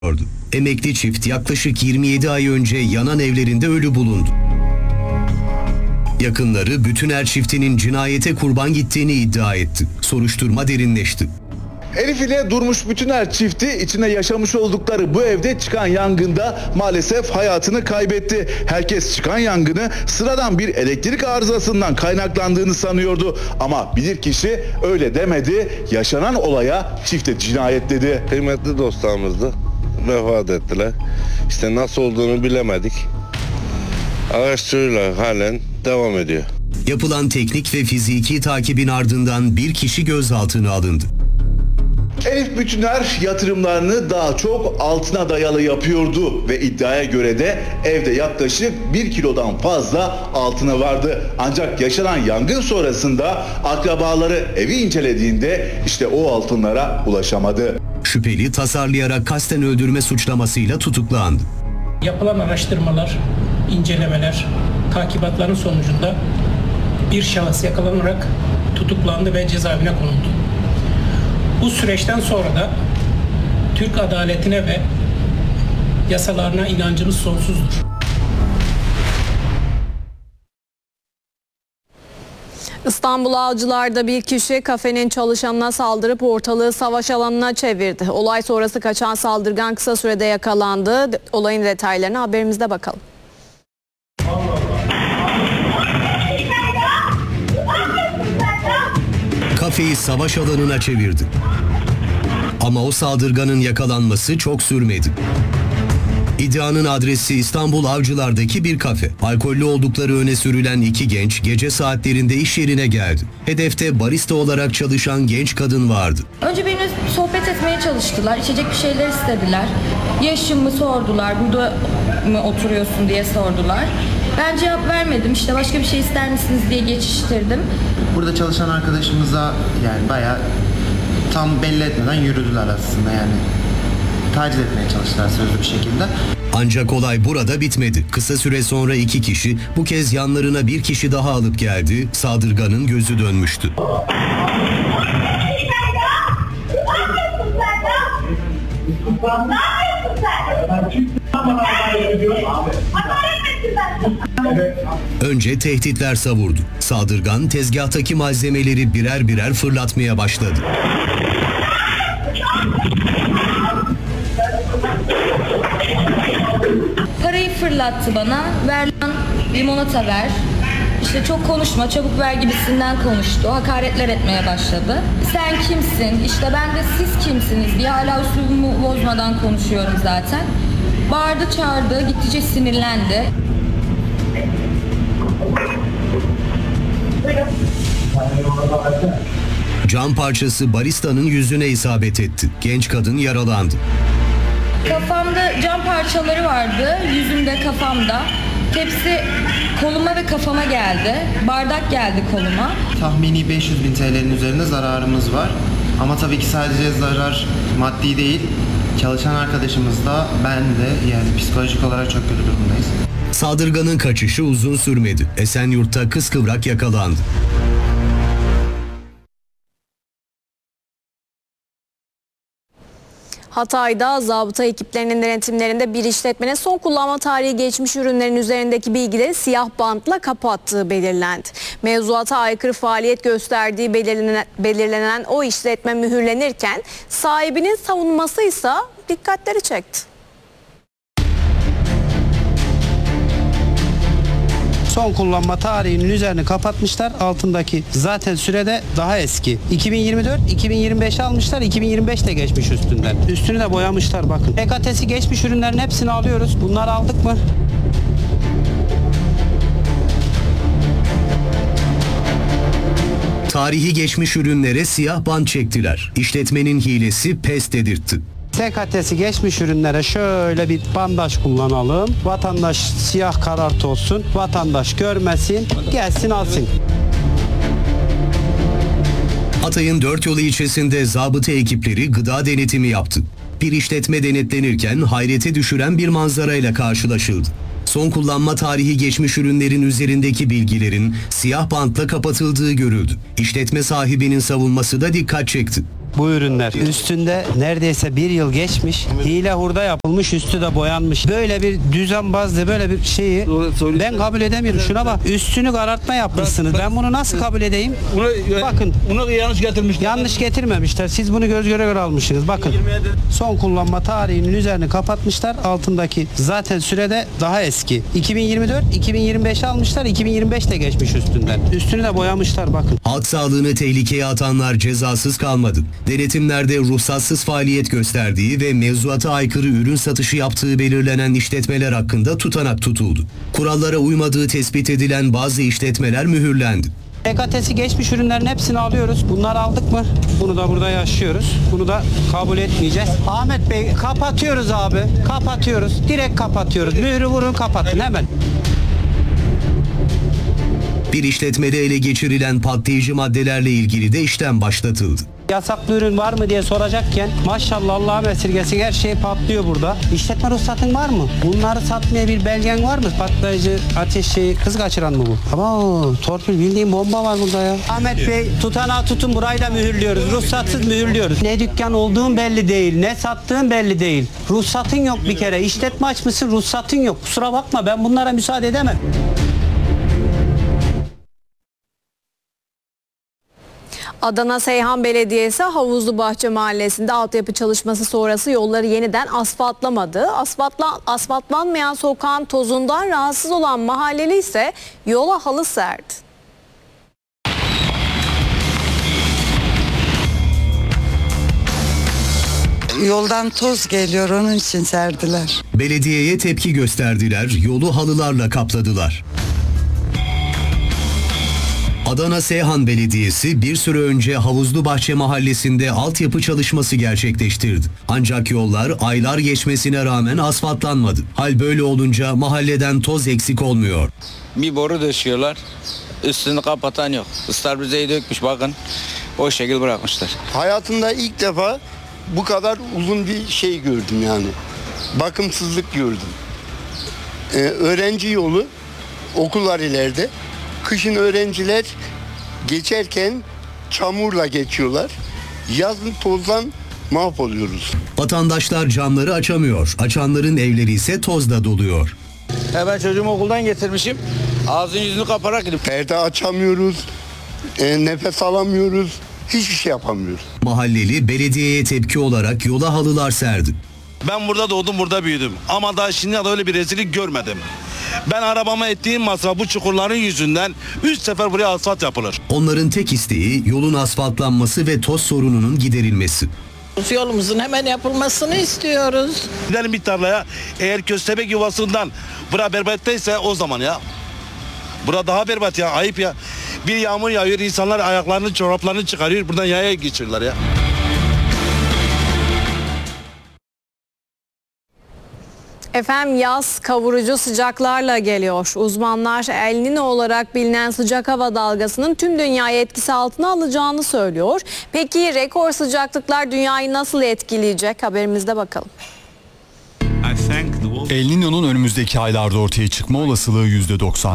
Emekli çift yaklaşık 27 ay önce yanan evlerinde ölü bulundu. Yakınları Bütüner çiftinin cinayete kurban gittiğini iddia etti. Soruşturma derinleşti. Elif ile Durmuş Bütüner çifti içinde yaşamış oldukları bu evde çıkan yangında maalesef hayatını kaybetti. Herkes çıkan yangını sıradan bir elektrik arızasından kaynaklandığını sanıyordu. Ama bilirkişi öyle demedi. Yaşanan olaya çifte cinayet dedi. Kıymetli dostlarımızdı. Vefat ettiler. İşte nasıl olduğunu bilemedik. Araştırıyorlar, halen devam ediyor. Yapılan teknik ve fiziki takibin ardından bir kişi gözaltına alındı. Elif Bütüner yatırımlarını daha çok altına dayalı yapıyordu ve iddiaya göre de evde yaklaşık 1 kilodan fazla altını vardı. Ancak yaşanan yangın sonrasında akrabaları evi incelediğinde işte o altınlara ulaşamadı. Şüpheli tasarlayarak kasten öldürme suçlamasıyla tutuklandı. Yapılan araştırmalar, incelemeler, takibatların sonucunda bir şahıs yakalanarak tutuklandı ve cezaevine konuldu. Bu süreçten sonra da Türk adaletine ve yasalarına inancımız sonsuzdur. İstanbul Avcılar'da bir kişi kafenin çalışanına saldırıp ortalığı savaş alanına çevirdi. Olay sonrası kaçan saldırgan kısa sürede yakalandı. Olayın detaylarına haberimizde bakalım. Kafeyi savaş alanına çevirdi. Ama o saldırganın yakalanması çok sürmedi. İddianın adresi İstanbul Avcılar'daki bir kafe. Alkollü oldukları öne sürülen iki genç gece saatlerinde iş yerine geldi. Hedefte barista olarak çalışan genç kadın vardı. Önce benimle sohbet etmeye çalıştılar. İçecek bir şeyler istediler. Yaşımı sordular. Burada mı oturuyorsun diye sordular. Ben cevap vermedim. İşte başka bir şey ister misiniz diye geçiştirdim. Burada çalışan arkadaşımıza yani bayağı tam belli etmeden yürüdüler aslında yani. Taciz etmeye çalıştılar sözlü bir şekilde. Ancak olay burada bitmedi. Kısa süre sonra iki kişi, bu kez yanlarına bir kişi daha alıp geldi. Saldırganın gözü dönmüştü. Önce tehditler savurdu. Saldırgan tezgahtaki malzemeleri birer birer fırlatmaya başladı. Parayı fırlattı bana. Ver lan, limonata ver. İşte çok konuşma, çabuk ver gibisinden konuştu. Hakaretler etmeye başladı. Sen kimsin? İşte ben de siz kimsiniz diye hala üslubumu bozmadan konuşuyorum zaten. Bağırdı, çağırdı, gittikçe sinirlendi. Cam parçası baristanın yüzüne isabet etti. Genç kadın yaralandı. Kafamda cam parçaları vardı, yüzümde, kafamda. Tepsi koluma ve kafama geldi. Bardak geldi koluma. Tahmini 500.000 TL'nin üzerinde zararımız var. Ama tabii ki sadece zarar maddi değil. Çalışan arkadaşımız da ben de yani psikolojik olarak çok kötü durumdayız. Saldırganın kaçışı uzun sürmedi. Esenyurt'ta kıskıvrak yakalandı. Hatay'da zabıta ekiplerinin denetimlerinde bir işletmenin son kullanma tarihi geçmiş ürünlerin üzerindeki bilgileri siyah bantla kapattığı belirlendi. Mevzuata aykırı faaliyet gösterdiği belirlenen o işletme mühürlenirken sahibinin savunması ise dikkatleri çekti. Son kullanma tarihinin üzerini kapatmışlar. Altındaki zaten sürede daha eski. 2024, 2025 almışlar. 2025 de geçmiş üstünden. Üstünü de boyamışlar bakın. EKT'si geçmiş ürünlerin hepsini alıyoruz. Bunları aldık mı? Tarihi geçmiş ürünlere siyah bant çektiler. İşletmenin hilesi pes dedirtti. SKT'si geçmiş ürünlere şöyle bir bandaj kullanalım. Vatandaş siyah karartı olsun. Vatandaş görmesin. Gelsin alsın. Hatay'ın Dörtyolu ilçesinde zabıta ekipleri gıda denetimi yaptı. Bir işletme denetlenirken hayrete düşüren bir manzarayla karşılaşıldı. Son kullanma tarihi geçmiş ürünlerin üzerindeki bilgilerin siyah bantla kapatıldığı görüldü. İşletme sahibinin savunması da dikkat çekti. Bu ürünler üstünde neredeyse bir yıl geçmiş. Hile hurda yapılmış, üstü de boyanmış. Böyle bir düzenbazlığı, böyle bir şeyi ben kabul edemiyorum. Şuna bak, üstünü karartma yapmışsınız. Ben bunu nasıl kabul edeyim? Bakın. Bunu yanlış getirmişler. Yanlış getirmemişler. Siz bunu göz göre göre almışsınız. Bakın. Son kullanma tarihinin üzerini kapatmışlar. Altındaki zaten sürede daha eski. 2024, 2025 almışlar. 2025 de geçmiş üstünden. Üstünü de boyamışlar bakın. Halk sağlığını tehlikeye atanlar cezasız kalmadı. Denetimlerde ruhsatsız faaliyet gösterdiği ve mevzuata aykırı ürün satışı yaptığı belirlenen işletmeler hakkında tutanak tutuldu. Kurallara uymadığı tespit edilen bazı işletmeler mühürlendi. EKT'si geçmiş ürünlerin hepsini alıyoruz. Bunları aldık mı? Bunu da burada yaşıyoruz. Bunu da kabul etmeyeceğiz. Ahmet Bey kapatıyoruz abi. Kapatıyoruz. Direkt kapatıyoruz. Mührü vurun kapatın hemen. Bir işletmede ele geçirilen patlayıcı maddelerle ilgili de işlem başlatıldı. Yasaklı ürün var mı diye soracakken maşallah Allah'ım esirgesin her şey patlıyor burada. İşletme ruhsatın var mı? Bunları satmaya bir belgen var mı? Patlayıcı, ateşi, kız kaçıran mı bu? Ama torpil bildiğin bomba var burada ya. Ahmet Bey tutanağı tutun, burayı da mühürlüyoruz. Ruhsatsız mühürlüyoruz. Ne dükkan olduğun belli değil, ne sattığın belli değil. Ruhsatın yok bir kere. İşletme açmışsın, ruhsatın yok. Kusura bakma ben bunlara müsaade edemem. Adana Seyhan Belediyesi Havuzlubahçe Mahallesi'nde altyapı çalışması sonrası yolları yeniden asfaltlamadı. Asfaltlanmayan sokağın tozundan rahatsız olan mahalleli ise yola halı serdi. Yoldan toz geliyor, onun için serdiler. Belediyeye tepki gösterdiler, yolu halılarla kapladılar. Adana Seyhan Belediyesi bir süre önce Havuzlubahçe Mahallesi'nde altyapı çalışması gerçekleştirdi. Ancak yollar aylar geçmesine rağmen asfaltlanmadı. Hal böyle olunca mahalleden toz eksik olmuyor. Bir boru döşüyorlar, üstünü kapatan yok. Islarbizeyi dökmüş bakın, o şekil bırakmışlar. Hayatımda ilk defa bu kadar uzun bir şey gördüm yani. Bakımsızlık gördüm. Öğrenci yolu, okullar ileride. Kışın öğrenciler geçerken çamurla geçiyorlar. Yazın tozdan mahvoluyoruz. Vatandaşlar camları açamıyor. Açanların evleri ise tozla doluyor. Ben çocuğumu okuldan getirmişim. Ağzını yüzünü kaparak gidip. Perde açamıyoruz. Nefes alamıyoruz. Hiçbir şey yapamıyoruz. Mahalleli belediyeye tepki olarak yola halılar serdi. Ben burada doğdum, burada büyüdüm. Ama daha şimdiye kadar öyle bir rezillik görmedim. Ben arabama ettiğim masraf bu çukurların yüzünden 3 sefer buraya asfalt yapılır. Onların tek isteği yolun asfaltlanması ve toz sorununun giderilmesi. Yolumuzun hemen yapılmasını istiyoruz. Gidelim bir tarlaya, eğer köstebek yuvasından bura berbattaysa o zaman ya. Bura daha berbat ya, ayıp ya. Bir yağmur yağıyor, insanlar ayaklarını, çoraplarını çıkarıyor, buradan yaya geçiyorlar ya. Efendim yaz kavurucu sıcaklarla geliyor. Uzmanlar El Niño olarak bilinen sıcak hava dalgasının tüm dünyayı etkisi altına alacağını söylüyor. Peki rekor sıcaklıklar dünyayı nasıl etkileyecek? Haberimizde bakalım. El Niño'nun önümüzdeki aylarda ortaya çıkma olasılığı %90.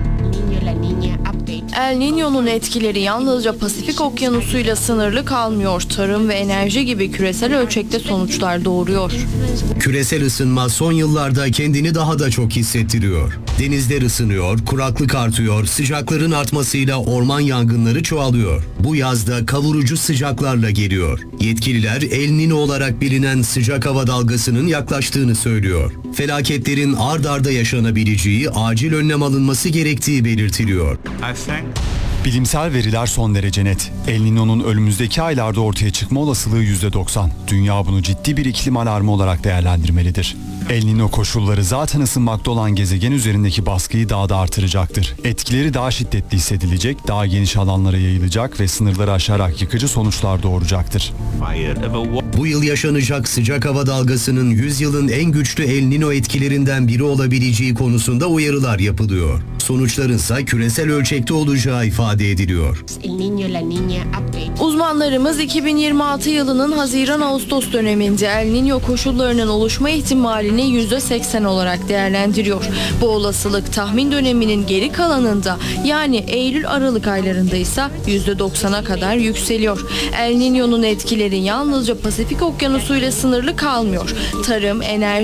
El Niño'nun etkileri yalnızca Pasifik Okyanusu'yla sınırlı kalmıyor. Tarım ve enerji gibi küresel ölçekte sonuçlar doğuruyor. Küresel ısınma son yıllarda kendini daha da çok hissettiriyor. Denizler ısınıyor, kuraklık artıyor, sıcakların artmasıyla orman yangınları çoğalıyor. Bu yazda kavurucu sıcaklarla geliyor. Yetkililer El Niño olarak bilinen sıcak hava dalgasının yaklaştığını söylüyor. Felaketlerin ard arda yaşanabileceği, acil önlem alınması gerektiği belirtiliyor. Bilimsel veriler son derece net. El Niño'nun önümüzdeki aylarda ortaya çıkma olasılığı %90. Dünya bunu ciddi bir iklim alarmı olarak değerlendirmelidir. El Niño koşulları zaten ısınmakta olan gezegen üzerindeki baskıyı daha da artıracaktır. Etkileri daha şiddetli hissedilecek, daha geniş alanlara yayılacak ve sınırları aşarak yıkıcı sonuçlar doğuracaktır. Bu yıl yaşanacak sıcak hava dalgasının 100 yılın en güçlü El Niño etkilerinden biri olabileceği konusunda uyarılar yapılıyor. Sonuçlarınsa küresel ölçekte olacağı ifade ifade ediliyor. Uzmanlarımız 2026 yılının Haziran-Ağustos döneminde El Niño koşullarının oluşma ihtimalini %80 olarak değerlendiriyor. Bu olasılık tahmin döneminin geri kalanında yani Eylül-Aralık aylarında ise %90'a kadar yükseliyor. El Niño'nun etkileri yalnızca Pasifik Okyanusu ile sınırlı kalmıyor. Tarım, enerji